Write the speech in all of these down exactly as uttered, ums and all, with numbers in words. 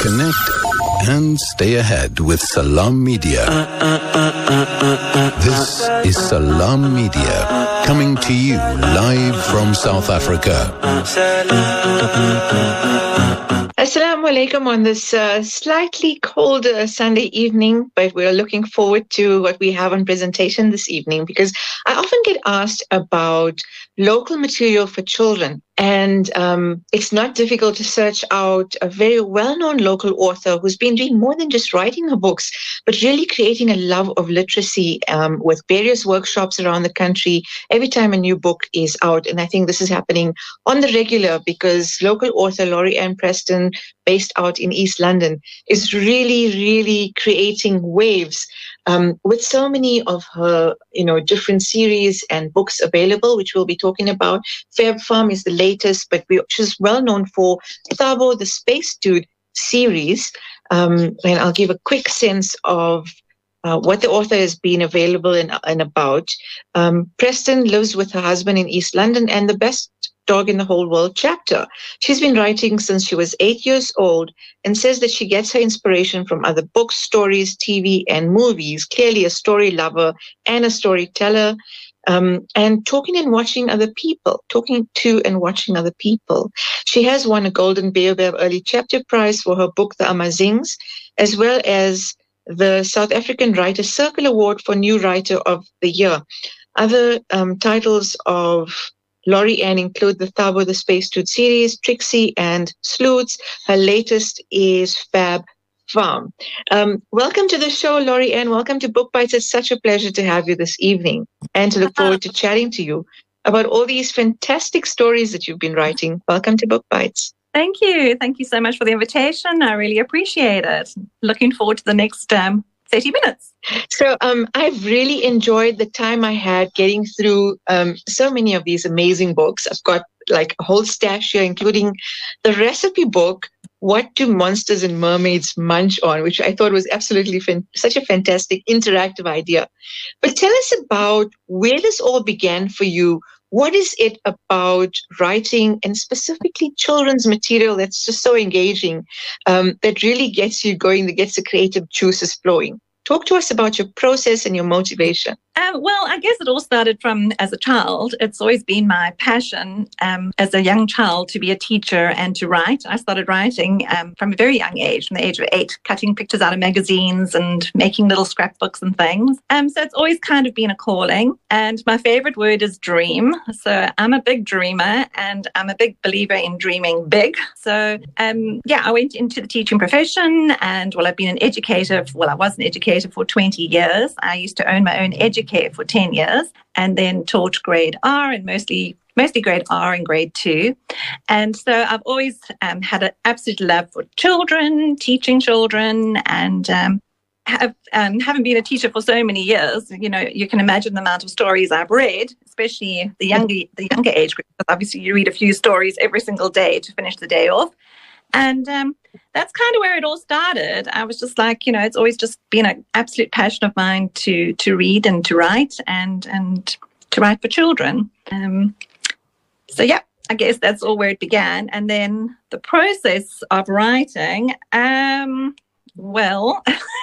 Connect and stay ahead with Salam Media. This is Salam Media, coming to you live from South Africa. Assalamu alaikum on this uh, slightly colder Sunday evening, but we're looking forward to what we have on presentation this evening, because I often get asked about local material for children. And um, it's not difficult to search out a very well-known local author who's been doing more than just writing her books, but really creating a love of literacy um, with various workshops around the country every time a new book is out. And I think this is happening on the regular because local author Laurie Ann Preston, based out in East London, is really, really creating waves um, with so many of her, you know, different series and books available, which we'll be talking about. Fab Farm is the latest, but we, she's well known for Thabo the Space Dude series. Um, and I'll give a quick sense of uh, what the author has been available and, and about. Um, Preston lives with her husband in East London and the best dog in the whole world chapter. She's been writing since she was eight years old and says that she gets her inspiration from other books, stories, T V, and movies. Clearly a story lover and a storyteller. Um, and talking and watching other people, talking to and watching other people. She has won a Golden Baobab Early Chapter Prize for her book, The Amazings, as well as the South African Writers Circle Award for New Writer of the Year. Other um, titles of Laurie Ann include the Thabo the Space Dude series, Trixie and Sleuths. Her latest is Fab Farm. Um, welcome to the show, Laurie Ann. Welcome to Book Bites. It's such a pleasure to have you this evening and to look forward to chatting to you about all these fantastic stories that you've been writing. Welcome to Book Bites. Thank you. Thank you so much for the invitation. I really appreciate it. Looking forward to the next um, thirty minutes. So um, I've really enjoyed the time I had getting through um, so many of these amazing books. I've got like a whole stash here, including the recipe book, What Do Monsters and Mermaids Munch On?, which I thought was absolutely fan- such a fantastic interactive idea. But tell us about where this all began for you. What is it about writing and specifically children's material that's just so engaging, um, that really gets you going, that gets the creative juices flowing? Talk to us about your process and your motivation. Um, well, I guess it all started from as a child. It's always been my passion um, as a young child to be a teacher and to write. I started writing um, from a very young age, from the age of eight, cutting pictures out of magazines and making little scrapbooks and things. Um, so it's always kind of been a calling. And my favorite word is dream. So I'm a big dreamer and I'm a big believer in dreaming big. So um, yeah, I went into the teaching profession and well, I've been an educator. Well, I was an educator for twenty years. I used to own my own educare for ten years and then taught grade R and mostly mostly grade R and grade two. And so I've always um, had an absolute love for children, teaching children, and um, have, um, having been a teacher for so many years, you know, you can imagine the amount of stories I've read, especially the younger, the younger age group, because obviously you read a few stories every single day to finish the day off. And um, that's kind of where it all started. I was just like, you know, it's always just been an absolute passion of mine to to read and to write and and to write for children. Um, so, yeah, I guess that's all where it began. And then the process of writing, um, well,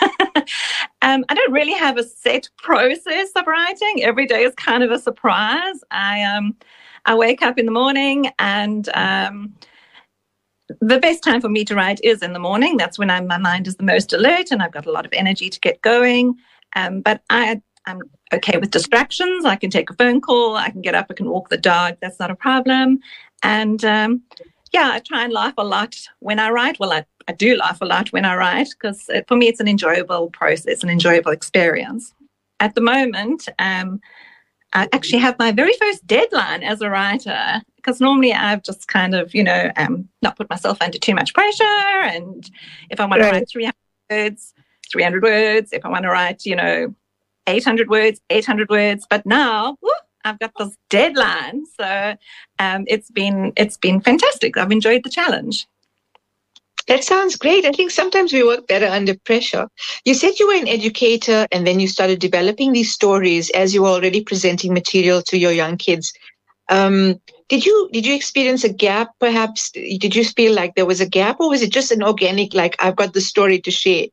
um, I don't really have a set process of writing. Every day is kind of a surprise. I um, I wake up in the morning and um, the best time for me to write is in the morning. That's when I'm, my mind is the most alert and I've got a lot of energy to get going. Um, but I, I'm okay with distractions. I can take a phone call. I can get up. I can walk the dog. That's not a problem. And um, yeah, I try and laugh a lot when I write. Well, I, I do laugh a lot when I write because for me, it's an enjoyable process, an enjoyable experience. At the moment, um, I actually have my very first deadline as a writer, because normally I've just kind of, you know, um, not put myself under too much pressure. And if I want right. to write three hundred words, three hundred words. If I want to write, you know, eight hundred words, eight hundred words. But now, whoo, I've got this deadline. So um, it's been it's been fantastic. I've enjoyed the challenge. That sounds great. I think sometimes we work better under pressure. You said you were an educator and then you started developing these stories as you were already presenting material to your young kids. Um, did you did you experience a gap? Perhaps did you feel like there was a gap, or was it just an organic, like I've got the story to share?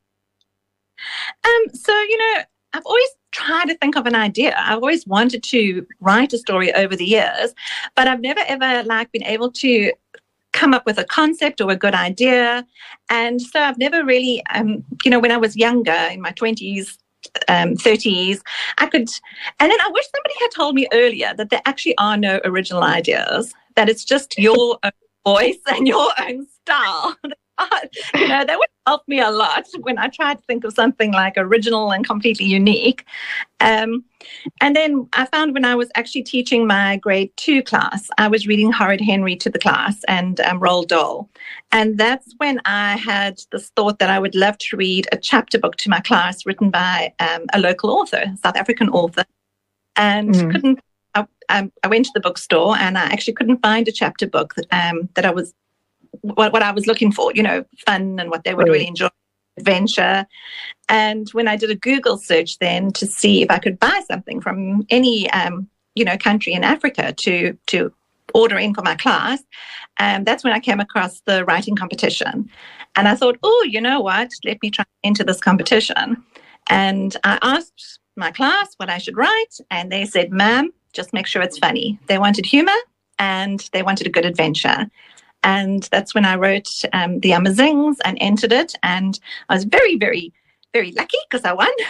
Um, so you know, I've always tried to think of an idea. I've always wanted to write a story over the years, but I've never ever like been able to come up with a concept or a good idea. And so I've never really, um, you know, when I was younger, in my twenties, um, thirties, I could, and then I wish somebody had told me earlier that there actually are no original ideas, that it's just your own voice and your own style. You know, that would help me a lot when I tried to think of something like original and completely unique. Um, and then I found when I was actually teaching my grade two class, I was reading Horrid Henry to the class and um, Roald Dahl. And that's when I had this thought that I would love to read a chapter book to my class written by um, a local author, South African author. And mm-hmm. couldn't, I, I went to the bookstore and I actually couldn't find a chapter book that, um, that I was What, what I was looking for, you know, fun and what they would really enjoy, adventure. And when I did a Google search then to see if I could buy something from any, um, you know, country in Africa to to order in for my class, um, that's when I came across the writing competition. And I thought, oh, you know what, let me try into this competition. And I asked my class what I should write, and they said, ma'am, just make sure it's funny. They wanted humor and they wanted a good adventure. And that's when I wrote um, The Amazings and entered it. And I was very, very, very lucky because I won.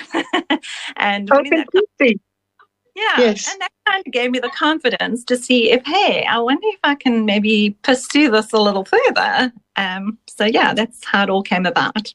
and oh, winning that yeah, yes. And that kind of gave me the confidence to see if, hey, I wonder if I can maybe pursue this a little further. Um, so, yeah, that's how it all came about.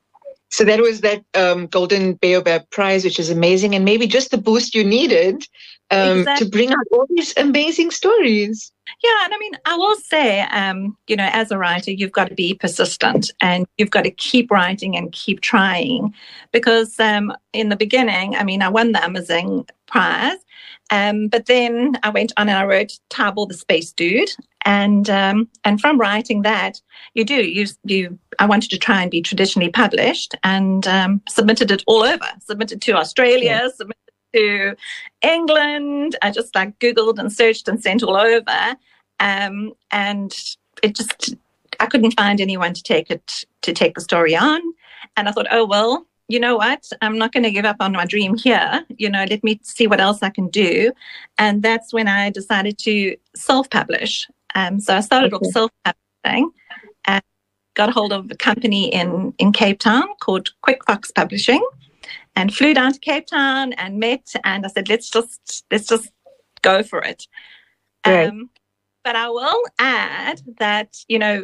So that was that um, Golden Baobab Prize, which is amazing, and maybe just the boost you needed um, exactly. to bring out all these amazing stories. Yeah, and I mean, I will say, um, you know, as a writer, you've got to be persistent and you've got to keep writing and keep trying, because um, in the beginning, I mean, I won the Amazing Prize, um, but then I went on and I wrote Thabo the Space Dude, and um, and from writing that, you do you you. I wanted to try and be traditionally published, and um, submitted it all over. Submitted to Australia, yeah. submitted to England. I just like Googled and searched and sent all over, um, and it just I couldn't find anyone to take it to take the story on. And I thought, oh well, you know what? I'm not going to give up on my dream here. You know, let me see what else I can do. And that's when I decided to self-publish. Um, so I started okay. off self-publishing and got hold of a company in, in Cape Town called Quick Fox Publishing, and flew down to Cape Town and met. And I said, let's just let's just go for it. Right. Um, but I will add that, you know,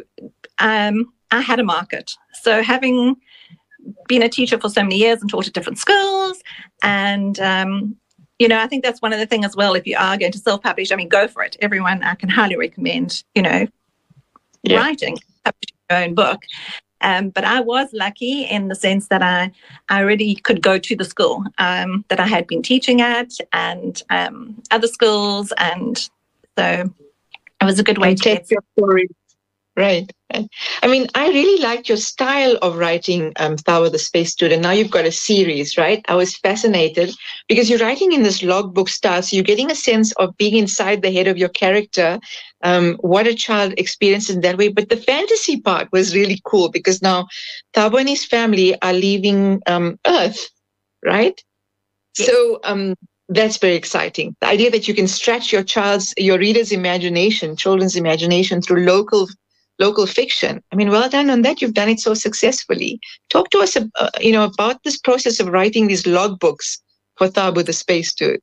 um, I had a market. So having been a teacher for so many years and taught at different schools, and um, you know, I think that's one of the things as well. If you are going to self-publish, I mean, go for it. Everyone, I can highly recommend, you know, yeah. writing, publishing your own book. Um, but I was lucky in the sense that I, I already could go to the school um, that I had been teaching at, and um, other schools, and so it was a good way and to take get your story. Right. I mean, I really liked your style of writing um, Thabo the Space Dude, and now you've got a series, right? I was fascinated because you're writing in this logbook style, so you're getting a sense of being inside the head of your character, um, what a child experiences in that way. But the fantasy part was really cool because now Thabo and his family are leaving um, Earth, right? Yes. So um, that's very exciting. The idea that you can stretch your child's, your reader's imagination, children's imagination through local local fiction. I mean, well done on that. You've done it so successfully. Talk to us, uh, you know, about this process of writing these logbooks for Thabo the Space Dude.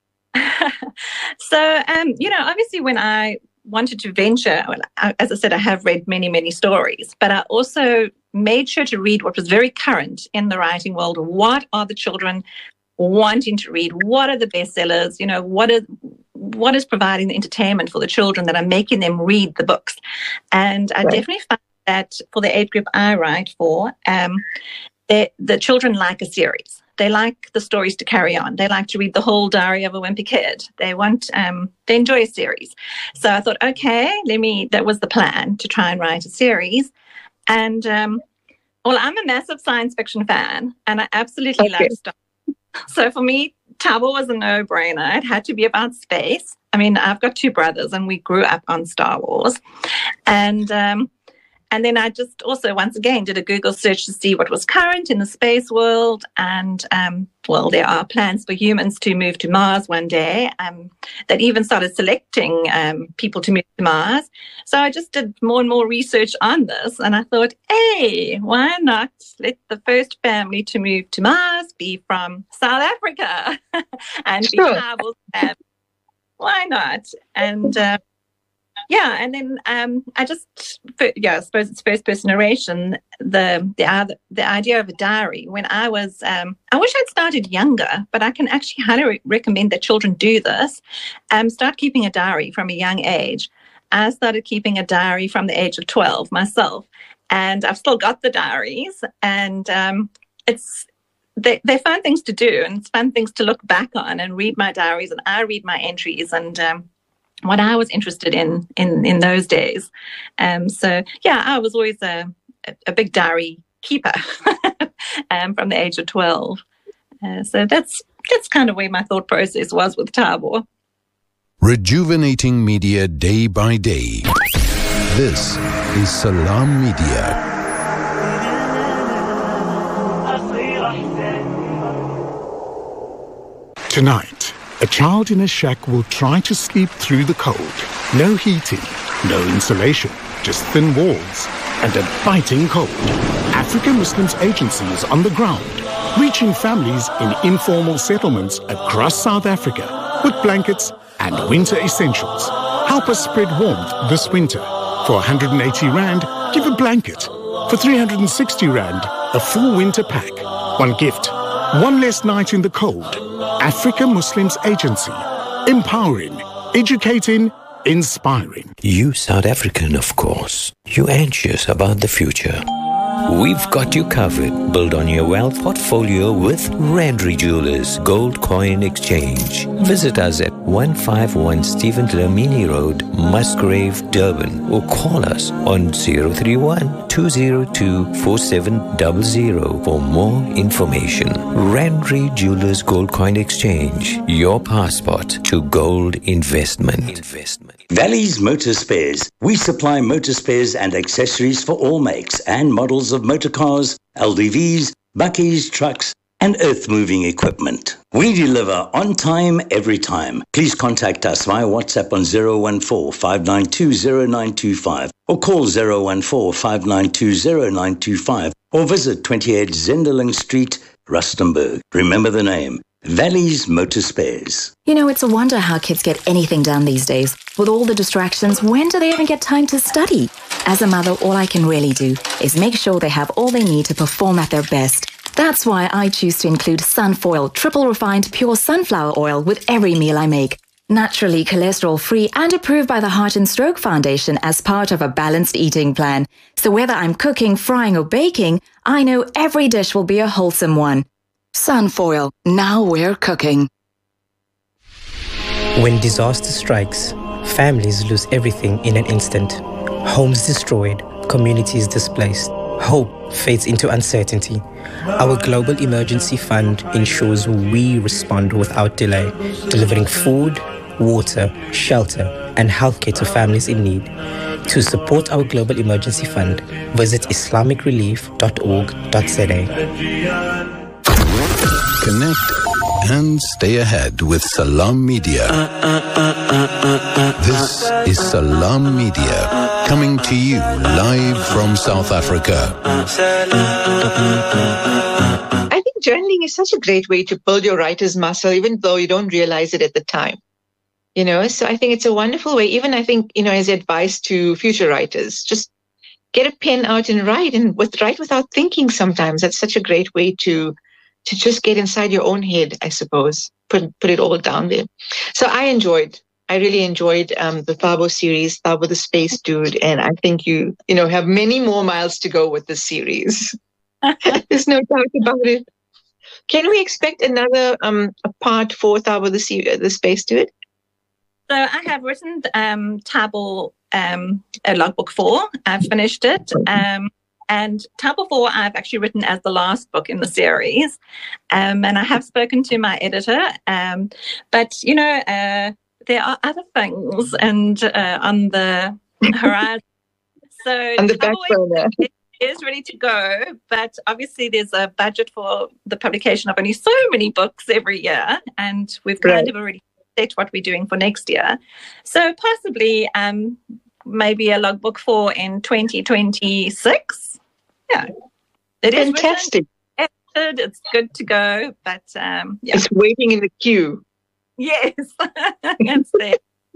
So, um, you know, obviously when I wanted to venture, well, I, as I said, I have read many, many stories, but I also made sure to read what was very current in the writing world. What are the children wanting to read? What are the bestsellers? You know, what are what is providing the entertainment for the children that are making them read the books? And I right. definitely find that for the age group I write for, um, the children like a series. They like the stories to carry on. They like to read the whole Diary of a Wimpy Kid. They want, um, they enjoy a series. So I thought, okay, let me, that was the plan, to try and write a series. And, um, well, I'm a massive science fiction fan, and I absolutely okay. love Star Wars. So for me, Thabo was a no-brainer. It had to be about space. I mean, I've got two brothers and we grew up on Star Wars. And um, and then I just also, once again, did a Google search to see what was current in the space world. And, um, well, there are plans for humans to move to Mars one day. Um, that even started selecting um, people to move to Mars. So I just did more and more research on this. And I thought, hey, why not let the first family to move to Mars be from South Africa and be Tabo's family? Why not? And uh, yeah, and then um, I just, yeah, I suppose it's first person narration, the the the idea of a diary. When I was, um, I wish I'd started younger, but I can actually highly re- recommend that children do this. Um, start keeping a diary from a young age. I started keeping a diary from the age of twelve myself, and I've still got the diaries, and um, it's, They, they're fun things to do, and it's fun things to look back on and read my diaries, and I read my entries and um, what I was interested in in, in those days. Um, so, yeah, I was always a, a big diary keeper um, from the age of twelve. Uh, so that's that's kind of where my thought process was with Tabor. Rejuvenating media day by day. This is Salam Media. Tonight, a child in a shack will try to sleep through the cold. No heating, no insulation, just thin walls and a biting cold. African Muslims Agency is on the ground, reaching families in informal settlements across South Africa with blankets and winter essentials. Help us spread warmth this winter. For one hundred eighty rand, give a blanket. For three hundred sixty rand, a full winter pack. One gift, one less night in the cold. Africa Muslims Agency. Empowering, educating, inspiring. You South African, of course. You anxious about the future. We've got you covered. Build on your wealth portfolio with Randry Jewelers Gold Coin Exchange. Visit us at one fifty-one Stephen Dlamini Road, Musgrave, Durban, or call us on zero three one, two zero two, four seven zero zero for more information. Randry Jewelers Gold Coin Exchange, your passport to gold investment. Investment. Valley's Motor Spares. We supply motor spares and accessories for all makes and models of motor cars, L D Vs, buckies, trucks, and earth-moving equipment. We deliver on time, every time. Please contact us via WhatsApp on zero one four, five nine two, zero nine two five or call zero one four, five nine two, zero nine two five or visit twenty-eight Zenderling Street, Rustenburg. Remember the name. Valley's Motor Spares. You know, it's a wonder how kids get anything done these days. With all the distractions, when do they even get time to study? As a mother, all I can really do is make sure they have all they need to perform at their best. That's why I choose to include Sunfoil triple refined pure sunflower oil with every meal I make. Naturally cholesterol-free and approved by the Heart and Stroke Foundation as part of a balanced eating plan. So whether I'm cooking, frying or baking, I know every dish will be a wholesome one. Sunfoil, now we're cooking. When disaster strikes, families lose everything in an instant. Homes destroyed, communities displaced. Hope fades into uncertainty. Our Global Emergency Fund ensures we respond without delay, delivering food, water, shelter, and healthcare to families in need. To support our Global Emergency Fund, visit islamic relief dot org dot z a. Connect and stay ahead with Salam Media. This is Salam Media, coming to you live from South Africa. I think journaling is such a great way to build your writer's muscle, even though you don't realize it at the time. You know, so I think it's a wonderful way. Even I think, you know, as advice to future writers, just get a pen out and write, and with write without thinking sometimes. That's such a great way to to just get inside your own head, I suppose, put put it all down there. So I enjoyed, I really enjoyed um, the Thabo series, Thabo the Space Dude, and I think you, you know, have many more miles to go with this series. There's no doubt about it. Can we expect another um, a part for Thabo the, se- the Space Dude? So I have written um, Thabo um, a logbook four. I've finished it. Um, And Tabor four I've actually written as the last book in the series. Um, and I have spoken to my editor. Um, but, you know, uh, there are other things and uh, on the horizon. So on the back burner. It is ready to go, but obviously there's a budget for the publication of only so many books every year, and we've kind Right. of already set what we're doing for next year. So possibly um, maybe a logbook for in twenty twenty-six. Yeah, it is Fantastic. written, it's good to go, but um, yeah, It's waiting in the queue. yes, it's there.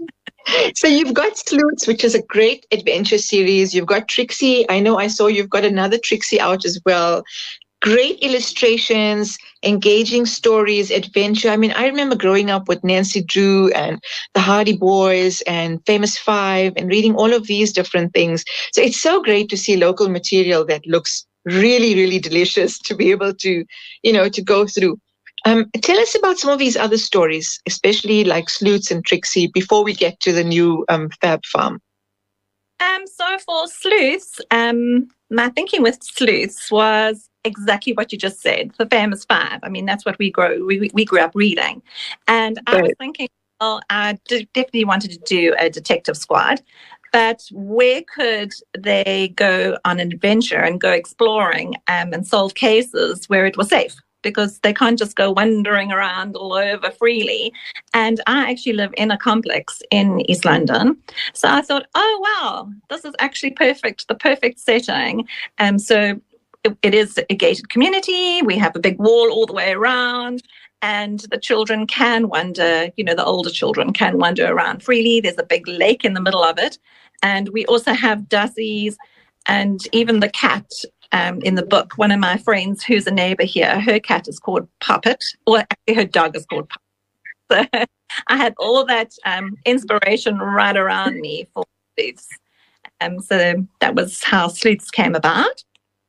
So you've got Sleuths, which is a great adventure series. You've got Trixie. I know I saw you've got another Trixie out as well. Great illustrations, engaging stories, adventure. I mean, I remember growing up with Nancy Drew and the Hardy Boys and Famous Five and reading all of these different things. So it's so great to see local material that looks really, really delicious to be able to, you know, to go through. Um, tell us about some of these other stories, especially like Sleuths and Trixie, before we get to the new um, Fab Farm. Um, so for Sleuths, um, my thinking with Sleuths was exactly what you just said, the Famous Five. I mean, that's what we grow. We we grew up reading, and I Right. was thinking, well, I d- definitely wanted to do a detective squad, but where could they go on an adventure and go exploring um, and solve cases where it was safe? Because they can't just go wandering around all over freely. And I actually live in a complex in East London. So I thought, oh, wow, this is actually perfect, the perfect setting. Um, so it, it is a gated community. We have a big wall all the way around. And the children can wander, you know, the older children can wander around freely. There's a big lake in the middle of it. And we also have dassies and even the cat. Um, in the book, one of my friends who's a neighbour here, her cat is called Puppet, or actually her dog is called Puppet. So I had all that um, inspiration right around me for Sleuths. Um, so that was how Sleuths came about.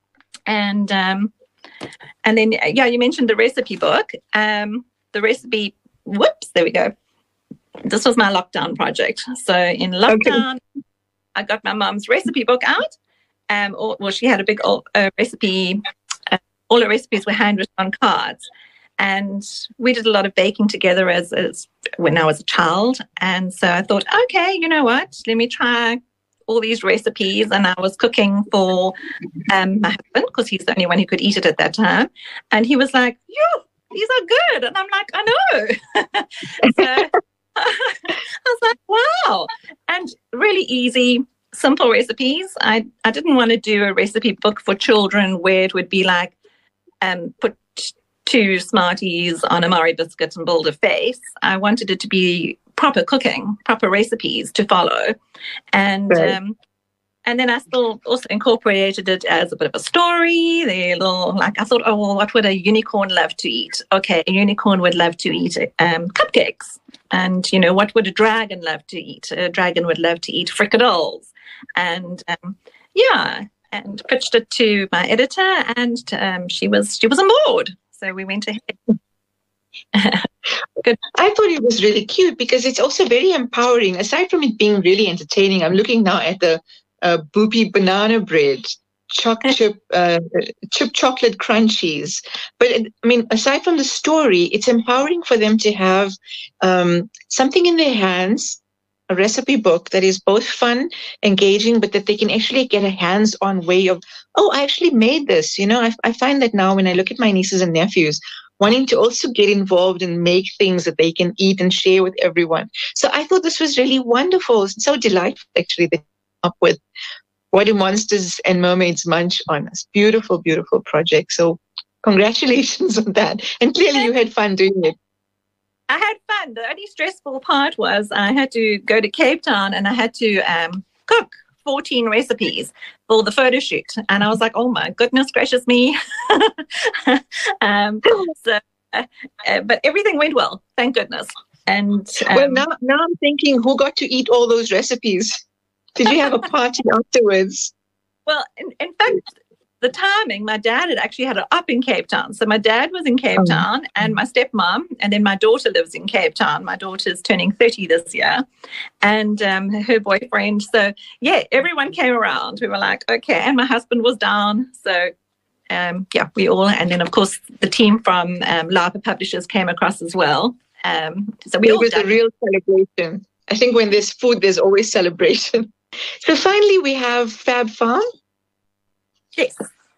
And um, and then, yeah, you mentioned the recipe book. Um, the recipe, whoops, there we go. This was my lockdown project. So in lockdown, okay. I got my mum's recipe book out. Um, or, well, she had a big old, uh, recipe. Uh, all her recipes were handwritten on cards, and we did a lot of baking together as, as when I was a child. And so I thought, okay, you know what? Let me try all these recipes. And I was cooking for um, my husband because he's the only one who could eat it at that time. And he was like, "Yo, these are good," and I'm like, "I know." So I was like, "Wow!" And really easy. Simple recipes. I, I didn't want to do a recipe book for children where it would be like um, put two Smarties on a Mari biscuit and build a face. I wanted it to be proper cooking, proper recipes to follow. And right. um, and then I still also incorporated it as a bit of a story. The little, like I thought, oh, well, what would a unicorn love to eat? Okay, a unicorn would love to eat um, cupcakes. And, you know, what would a dragon love to eat? A dragon would love to eat fricadelles. And um, yeah, and pitched it to my editor, and um, she was she was on board. So we went ahead. Good. I thought it was really cute because it's also very empowering. Aside from it being really entertaining, I'm looking now at the uh, Boopy banana bread, choc chip, uh, chip chocolate crunchies. But it, I mean, aside from the story, it's empowering for them to have um, something in their hands. A recipe book that is both fun, engaging, but that they can actually get a hands-on way of, oh, I actually made this. You know, I, I find that now when I look at my nieces and nephews, wanting to also get involved and make things that they can eat and share with everyone. So I thought this was really wonderful. It's so delightful, actually, that up with What Do Monsters and Mermaids Munch on. It's beautiful, beautiful project. So congratulations on that. And clearly you had fun doing it. I had fun. The only stressful part was I had to go to Cape Town and I had to um, cook fourteen recipes for the photo shoot. And I was like, oh my goodness gracious me. um, so, uh, uh, but everything went well, thank goodness. And um, well, now, now I'm thinking, who got to eat all those recipes? Did you have a party afterwards? Well, in, in fact, the timing, my dad had actually had it up in Cape Town. So my dad was in Cape oh. Town and my stepmom, and then my daughter lives in Cape Town. My daughter's turning thirty this year, and um, her boyfriend. So, yeah, everyone came around. We were like, okay, and my husband was down. So, um, yeah, we all, and then, of course, the team from um, Lapa Publishers came across as well. Um, so we it all was a real celebration. I think when there's food, there's always celebration. So finally, we have Fab Farm. Yes.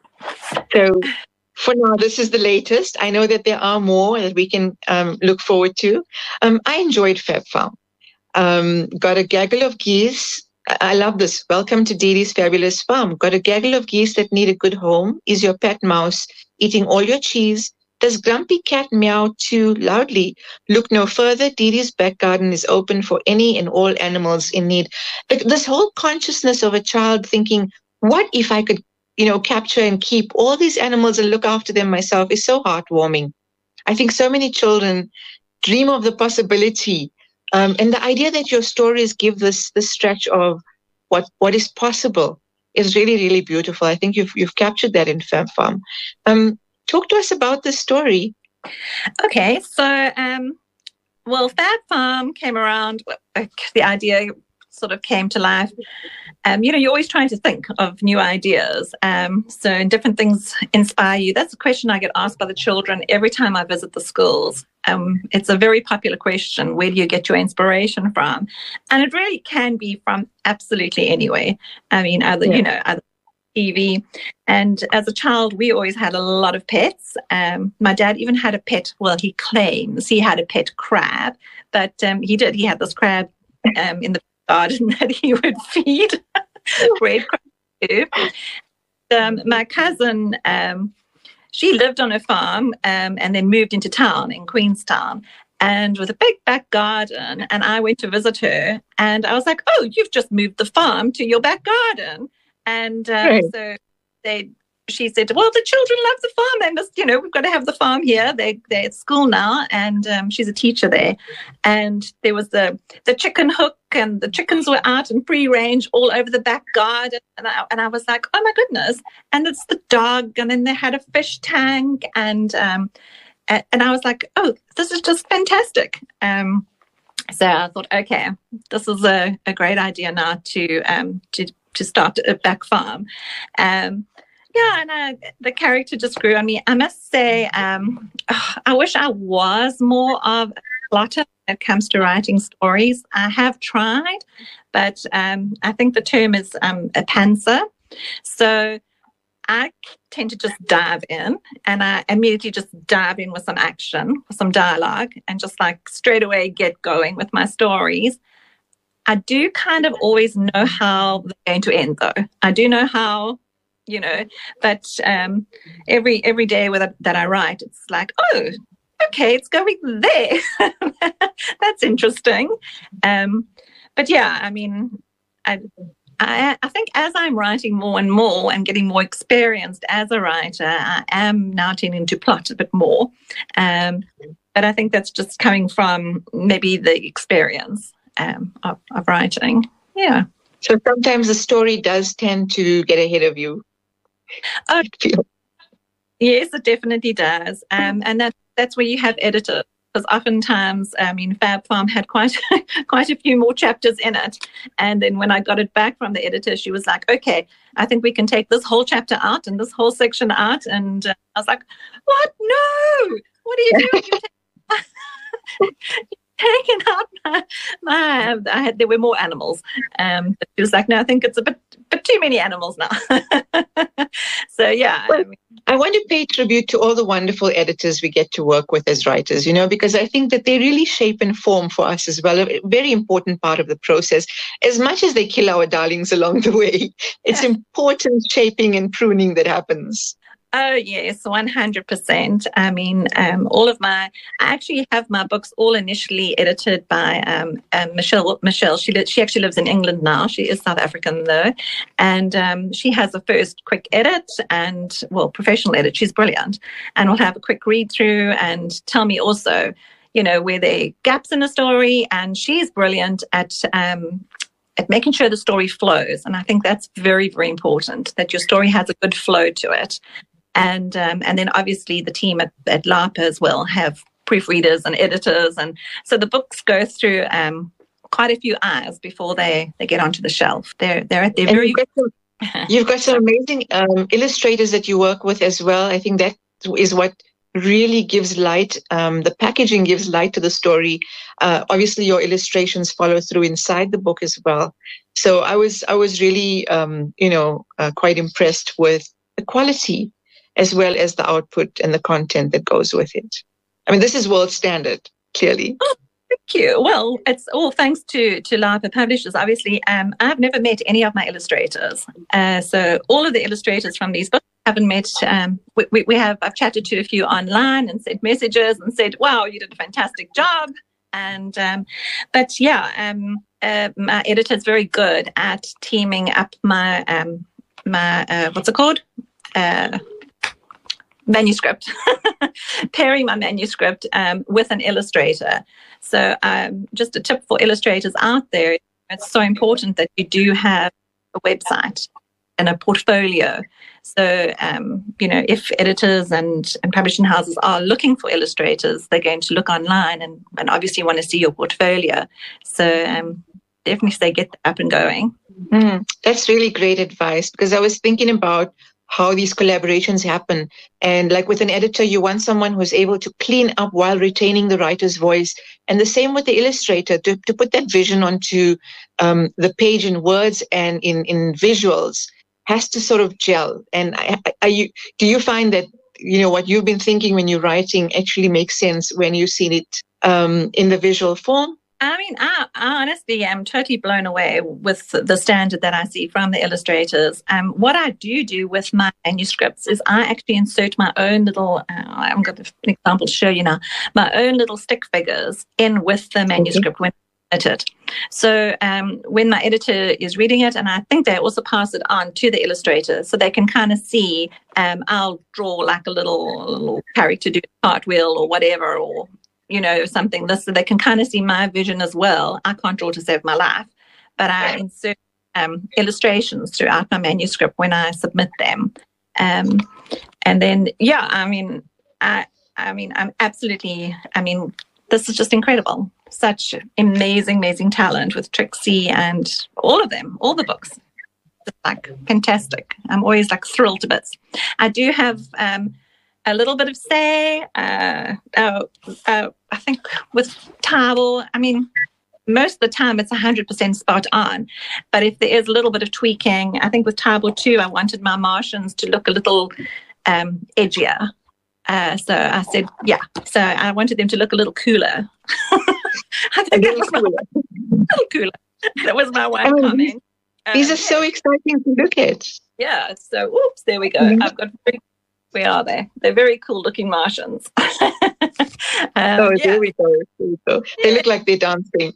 So for now, this is the latest. I know that there are more that we can um, look forward to. Um, I enjoyed Fab Farm. Um, got a gaggle of geese. I, I love this. Welcome to Dee Dee's Fabulous Farm. Got a gaggle of geese that need a good home. Is your pet mouse eating all your cheese? Does Grumpy Cat meow too loudly? Look no further. Dee Dee's back garden is open for any and all animals in need. Like this whole consciousness of a child thinking, what if I could, you know, capture and keep all these animals and look after them myself is so heartwarming. I think so many children dream of the possibility. Um, and the idea that your stories give this, this stretch of what, what is possible is really, really beautiful. I think you've, you've captured that in Fab Farm. Um, Talk to us about this story. Okay, so, um, well, Fab Farm came around, the idea sort of came to life. Um, you know, you're always trying to think of new ideas. Um, so and different things inspire you. That's a question I get asked by the children every time I visit the schools. Um, it's a very popular question. Where do you get your inspiration from? And it really can be from absolutely anywhere. I mean, other, yeah. you know, other T V. And as a child, we always had a lot of pets. Um, my dad even had a pet. Well, he claims he had a pet crab, but um, he did. He had this crab um, in the garden that he would feed breadcrumbs to. Um, my cousin, um, she lived on a farm um, and then moved into town in Queenstown. And with a big back garden, and I went to visit her, and I was like, "Oh, you've just moved the farm to your back garden." And um, right. so they, she said, well, the children love the farm. They must, you know, we've got to have the farm here. They, they're at school now, and um, she's a teacher there. And there was the, the chicken hook, and the chickens were out in free range all over the back garden. And I, and I was like, oh, my goodness. And it's the dog. And then they had a fish tank. And um, and I was like, oh, this is just fantastic. Um, so I thought, okay, this is a, a great idea now to um, to to start a back farm. Um, yeah, and uh, the character just grew on me. I must say, um, oh, I wish I was more of a plotter when it comes to writing stories. I have tried, but um, I think the term is um, a pantser. So I tend to just dive in, and I immediately just dive in with some action, with some dialogue, and just like straight away get going with my stories. I do kind of always know how they're going to end, though. I do know how, you know, but um, every every day with a, that I write, it's like, oh, okay, it's going there. That's interesting. Um, but yeah, I mean, I, I I think as I'm writing more and more and getting more experienced as a writer, I am now tending to plot a bit more. Um, but I think that's just coming from maybe the experience. Um, of, of writing, yeah. So sometimes the story does tend to get ahead of you. Oh, yes, it definitely does, um, and that that's where you have editors. Because oftentimes, I mean, Fab Farm had quite quite a few more chapters in it, and then when I got it back from the editor, she was like, "Okay, I think we can take this whole chapter out and this whole section out." And uh, I was like, "What? No! What are you doing?" Taken out my, my I had there were more animals. Um, but she was like, no, I think it's a bit, bit too many animals now. So yeah, well, I, mean, I want to pay tribute to all the wonderful editors we get to work with as writers, you know, because I think that they really shape and form for us as well. A very important part of the process. As much as they kill our darlings along the way, it's important shaping and pruning that happens. Oh, yes, one hundred percent. I mean, um, all of my, I actually have my books all initially edited by um, um, Michelle. Michelle, she li- she actually lives in England now. She is South African, though. And um, she has a first quick edit and, well, professional edit. She's brilliant. And we'll have a quick read through and tell me also, you know, where there are gaps in the story. And she's brilliant at um, at making sure the story flows. And I think that's very, very important, that your story has a good flow to it. And um, and then obviously the team at, at LAPA as well have proofreaders and editors. And so the books go through um, quite a few eyes before they, they get onto the shelf. They're, they're at their and very... You've got some, you've got some amazing um, illustrators that you work with as well. I think that is what really gives light. Um, the packaging gives light to the story. Uh, obviously, your illustrations follow through inside the book as well. So I was I was really um, you know uh, quite impressed with the quality as well as the output and the content that goes with it. I mean, this is world standard, clearly. Oh, thank you. Well, it's all thanks to to Lapa Publishers. Obviously, um, I've never met any of my illustrators, uh, so all of the illustrators from these books haven't met. Um, we, we, we have. I've chatted to a few online and sent messages and said, "Wow, you did a fantastic job." And um, but yeah, um, uh, my editor is very good at teaming up my um, my uh, what's it called uh, manuscript, pairing my manuscript um, with an illustrator. So um, just a tip for illustrators out there: it's so important that you do have a website and a portfolio. So, um, you know, if editors and, and publishing houses are looking for illustrators, they're going to look online and, and obviously want to see your portfolio. So um, definitely say get that up and going. Mm, that's really great advice, because I was thinking about how these collaborations happen. And like with an editor, you want someone who's able to clean up while retaining the writer's voice. And the same with the illustrator, to, to put that vision onto um, the page in words and in, in visuals has to sort of gel. And are you, do you find that, you know, what you've been thinking when you're writing actually makes sense when you've seen it um, in the visual form? I mean, I, I honestly am totally blown away with the standard that I see from the illustrators. Um, what I do do with my manuscripts is I actually insert my own little, uh, I'm going to an example to show you now, my own little stick figures in with the manuscript when I edit it. So um, when my editor is reading it, and I think they also pass it on to the illustrator so they can kind of see, um, I'll draw like a little, little character do a cartwheel or whatever, or you know, something this, so they can kind of see my vision as well. I can't draw to save my life, but I insert um, illustrations throughout my manuscript when I submit them. Um, and then, yeah, I mean, I, I mean, I'm absolutely, I mean, this is just incredible. Such amazing, amazing talent with Trixie and all of them, all the books. It's like fantastic. I'm always like thrilled to bits. I do have, um, a little bit of say, uh, uh, uh, I think with Table, I mean, most of the time it's one hundred percent spot on. But if there is a little bit of tweaking, I think with Table too, I wanted my Martians to look a little um, edgier. Uh, so I said, yeah. So I wanted them to look a little cooler. I think that was my, a little cooler. That was my one oh, comment. These um, are so exciting to look at. Yeah. So, oops, there we go. Mm-hmm. I've got very Where are they? They're very cool-looking Martians. um, oh, yeah. there we go. There we go. They yeah. look like they're dancing.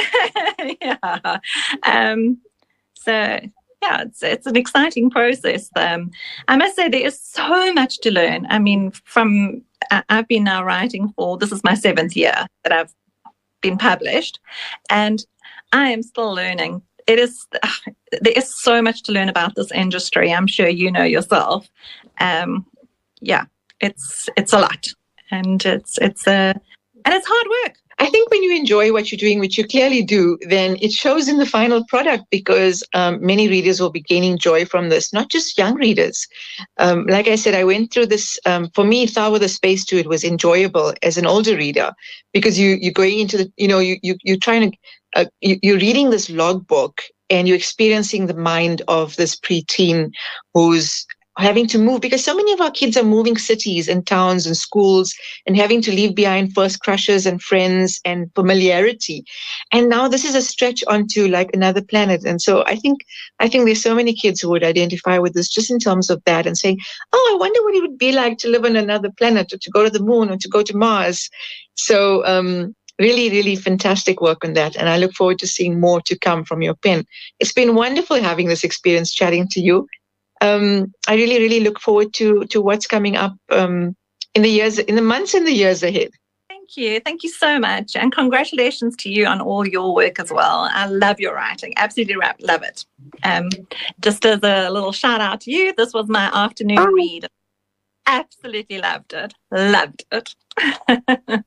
yeah. Um, so, yeah, it's it's an exciting process. Um, I must say there is so much to learn. I mean, from uh, I've been now writing for, this is my seventh year that I've been published, and I am still learning. It is, uh, there is so much to learn about this industry. I'm sure you know yourself. Um, yeah, it's it's a lot, and it's it's a uh, and it's hard work. I think when you enjoy what you're doing, which you clearly do, then it shows in the final product, because um, many readers will be gaining joy from this, not just young readers. Um, like I said, I went through this. Um, for me, Thou with a Space to It was enjoyable as an older reader, because you you're going into the, you know, you you you're trying to uh, you, you're reading this logbook and you're experiencing the mind of this preteen who's having to move, because so many of our kids are moving cities and towns and schools and having to leave behind first crushes and friends and familiarity. And now this is a stretch onto like another planet. And so I think, I think there's so many kids who would identify with this just in terms of that and saying, oh, I wonder what it would be like to live on another planet, or to go to the moon, or to go to Mars. So, um, really, really fantastic work on that. And I look forward to seeing more to come from your pen. It's been wonderful having this experience chatting to you. Um, I really, really look forward to to what's coming up um, in the years, in the months and the years ahead. Thank you. Thank you so much. And congratulations to you on all your work as well. I love your writing. Absolutely love it. Um, just as a little shout out to you, this was my afternoon oh. read. Absolutely loved it. Loved it.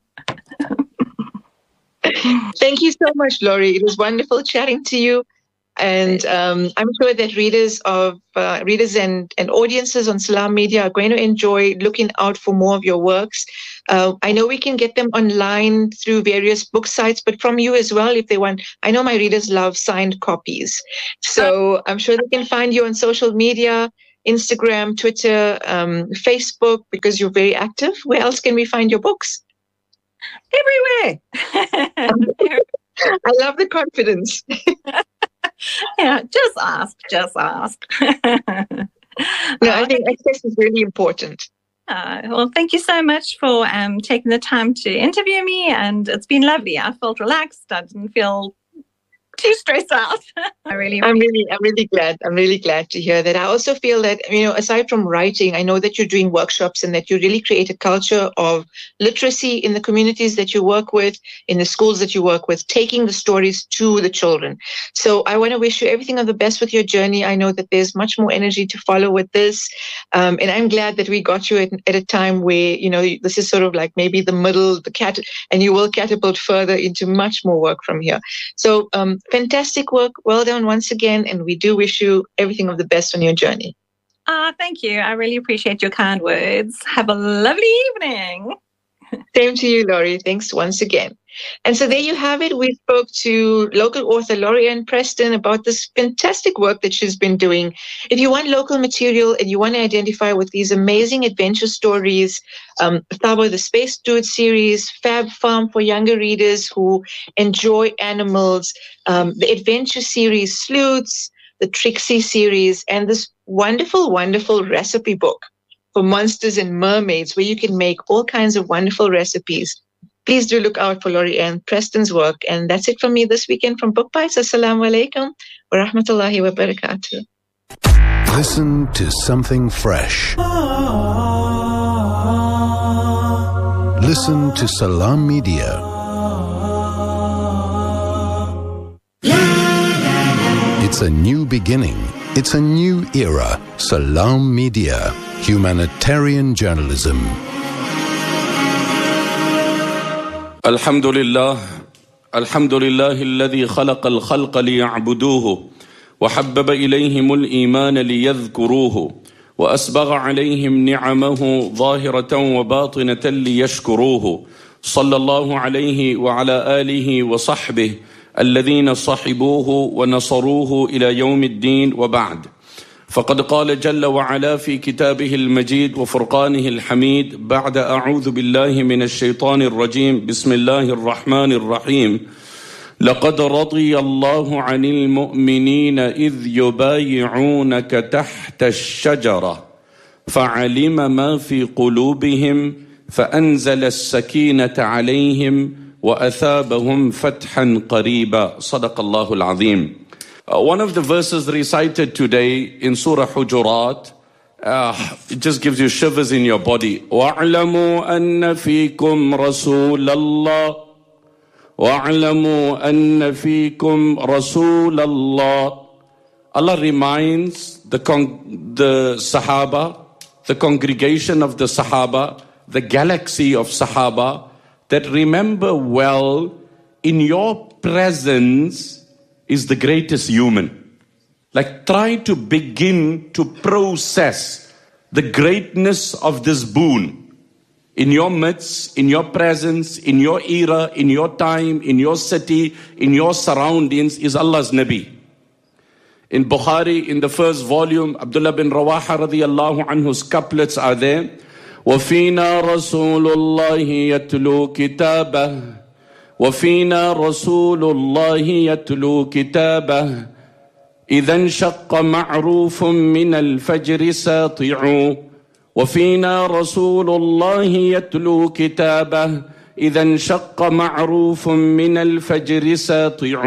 Thank you so much, Laurie. It was wonderful chatting to you. And um, I'm sure that readers of uh, readers and, and audiences on Salam Media are going to enjoy looking out for more of your works. Uh, I know we can get them online through various book sites, but from you as well if they want. I know my readers love signed copies. So I'm sure they can find you on social media, Instagram, Twitter, um, Facebook, because you're very active. Where else can we find your books? Everywhere. I love the confidence. Yeah, just ask, just ask. No, I think access is really important. Uh, well, thank you so much for um, taking the time to interview me, and it's been lovely. I felt relaxed. I didn't feel too stressed out. I really, I'm really, I'm really glad. I'm really glad to hear that. I also feel that, you know, aside from writing, I know that you're doing workshops and that you really create a culture of literacy in the communities that you work with, in the schools that you work with, taking the stories to the children. So I want to wish you everything of the best with your journey. I know that there's much more energy to follow with this. Um, and I'm glad that we got you at, at a time where, you know, this is sort of like maybe the middle, the cat, and you will catapult further into much more work from here. So, um, fantastic work. Well done once again. And we do wish you everything of the best on your journey. Ah, thank you. I really appreciate your kind words. Have a lovely evening. Same to you, Laurie. Thanks once again. And so there you have it. We spoke to local author Laurie-Anne Preston about this fantastic work that she's been doing. If you want local material and you want to identify with these amazing adventure stories, um, Thabo the Space Dude series, Fab Farm for younger readers who enjoy animals, um, the adventure series Sleuths, the Trixie series, and this wonderful, wonderful recipe book for monsters and mermaids where you can make all kinds of wonderful recipes. Please do look out for Laurie-Anne Preston's work. And that's it from me this weekend from Book Bites. Assalamu alaikum wa rahmatullahi wa barakatuh. Listen to something fresh. Listen to Salam Media. It's a new beginning. It's a new era. Salam Media. Humanitarian journalism. الحمد لله الحمد لله الذي خلق الخلق ليعبدوه وحبب إليهم الإيمان ليذكروه وأسبغ عليهم نعمه ظاهرة وباطنة ليشكروه صلى الله عليه وعلى آله وصحبه الذين صحبوه ونصروه إلى يوم الدين وبعد. فقد قال جل وعلا في كتابه المجيد وفرقانه الحميد بعد أعوذ بالله من الشيطان الرجيم بسم الله الرحمن الرحيم لقد رضي الله عن المؤمنين إذ يبايعونك تحت الشجرة فعلم ما في قلوبهم فأنزل السكينة عليهم وأثابهم فتحا قريبا صدق الله العظيم. Uh, one of the verses recited today in Surah Hujurat, uh, it just gives you shivers in your body. وَاعْلَمُوا أَنَّ فِيكُمْ رَسُولَ اللَّهِ وَاعْلَمُوا أَنَّ فِيكُمْ رَسُولَ اللَّهِ. Allah reminds the, con- the Sahaba, the congregation of the Sahaba, the galaxy of Sahaba, that remember well, in your presence is the greatest human. Like, try to begin to process the greatness of this boon. In your midst, in your presence, in your era, in your time, in your city, in your surroundings is Allah's Nabi. In Bukhari, in the first volume, Abdullah bin Rawaha radiyallahu anhu's couplets are there. وَفِينَا رَسُولُ اللَّهِ يَتْلُو كِتَابَهُ وفينا رسول الله يتلو كتابه إذا انشق معروف من الفجر ساطع وفينا رسول الله يتلو كتابه إذا انشق معروف من الفجر ساطع